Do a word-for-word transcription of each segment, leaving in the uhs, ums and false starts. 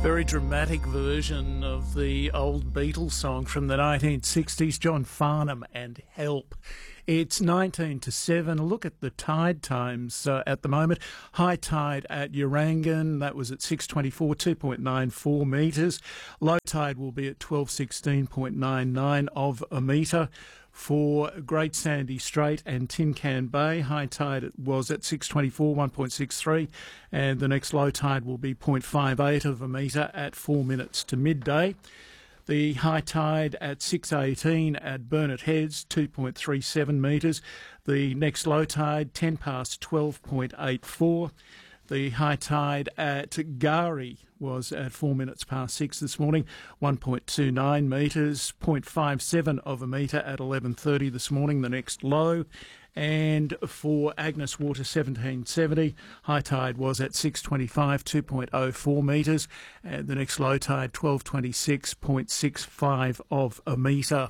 Very dramatic version of the old Beatles song from the nineteen sixties, John Farnham and Help. It's nineteen to seven. A look at the tide times uh, at the moment. High tide at Urangan, that was at six twenty-four, two point nine four metres. Low tide will be at twelve sixteen point nine nine of a metre. For Great Sandy Strait and Tin Can Bay, high tide was at six twenty-four, one point six three, and the next low tide will be zero point five eight of a metre at four minutes to midday. The high tide at six eighteen at Burnett Heads, two point three seven metres. The next low tide, ten past twelve point eight four. The high tide at Gari was at four minutes past six this morning, one point two nine metres, zero point five seven of a metre at eleven thirty this morning, the next low. And for Agnes Water seventeen seventy, high tide was at six twenty-five, two point oh four metres, and the next low tide twelve twenty-six point six five of a metre.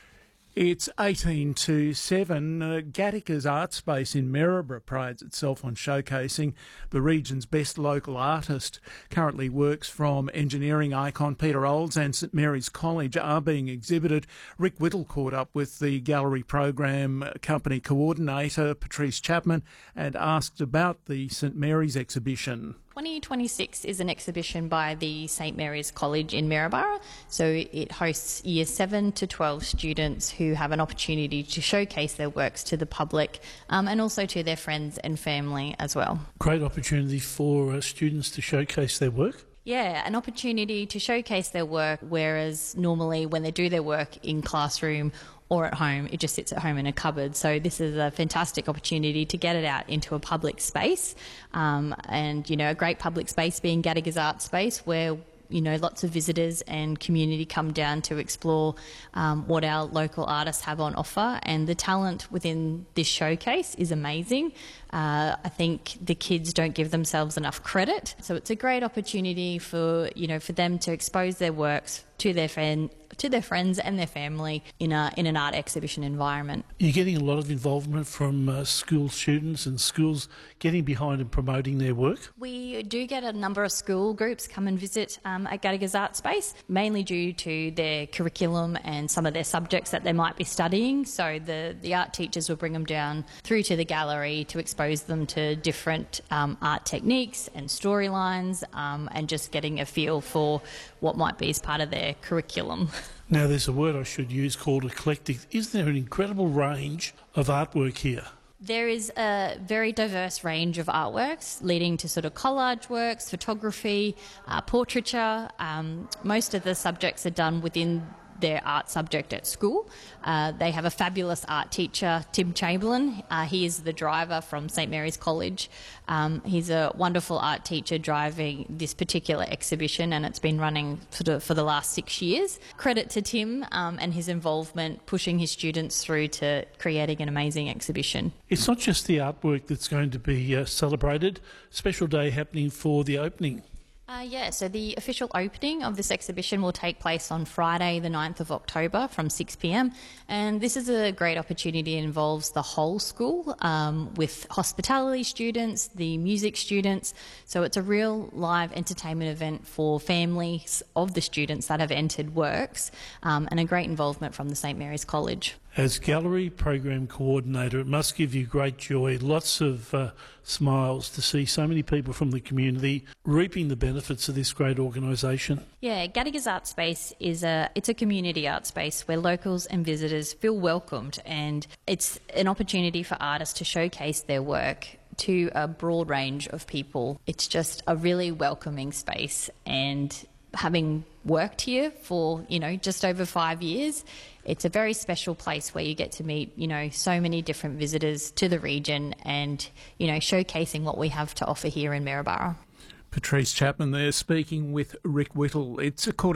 It's eighteen to seven. Uh, Gattaca's Art Space in Maryborough prides itself on showcasing the region's best local artist. Currently works from engineering icon Peter Olds and St Mary's College are being exhibited. Rick Whittle caught up with the gallery program company coordinator Patrice Chapman and asked about the St Mary's exhibition. twenty twenty-six is an exhibition by the St Mary's College in Maryborough. So it hosts year seven to twelve students who have an opportunity to showcase their works to the public um, and also to their friends and family as well. Great opportunity for uh, students to showcase their work. Yeah, an opportunity to showcase their work, whereas normally when they do their work in classroom or at home, it just sits at home in a cupboard. So this is a fantastic opportunity to get it out into a public space, um, and, you know, a great public space being Gattaca's Art Space, where, you know, lots of visitors and community come down to explore um, what our local artists have on offer, and the talent within this showcase is amazing. Uh, I think the kids don't give themselves enough credit, so it's a great opportunity for, you know, for them to expose their works to their friend, to their friends and their family in a in an art exhibition environment. You're getting a lot of involvement from uh, school students and schools getting behind and promoting their work. We do get a number of school groups come and visit um, at Gattaca's Art Space, mainly due to their curriculum and some of their subjects that they might be studying. So the, the art teachers will bring them down through to the gallery to expose them to different um, art techniques and storylines, um, and just getting a feel for what might be as part of their curriculum. Now, there's a word I should use called eclectic. Is there an incredible range of artwork here? There is a very diverse range of artworks, leading to sort of collage works, photography, uh, portraiture. Um, most of the subjects are done within their art subject at school. Uh, they have a fabulous art teacher, Tim Chamberlain. Uh, he is the driver from St Mary's College. Um, he's a wonderful art teacher driving this particular exhibition, and it's been running sort of for the last six years. Credit to Tim um, and his involvement pushing his students through to creating an amazing exhibition. It's not just the artwork that's going to be uh, celebrated. Special day happening for the opening. Uh, yeah, so the official opening of this exhibition will take place on Friday the ninth of October from six p m, and this is a great opportunity. It involves the whole school um, with hospitality students, the music students, so it's a real live entertainment event for families of the students that have entered works, um, and a great involvement from the St Mary's College. As gallery program coordinator, it must give you great joy, lots of uh, smiles to see so many people from the community reaping the benefits of this great organisation. Yeah, Gattaca's Art Space is a it's a community art space where locals and visitors feel welcomed, and it's an opportunity for artists to showcase their work to a broad range of people. It's just a really welcoming space, and having worked here for, you know, just over five years, it's a very special place where you get to meet, you know, so many different visitors to the region and, you know, showcasing what we have to offer here in Maryborough. Patrice Chapman there speaking with Rick Whittle. It's a quarter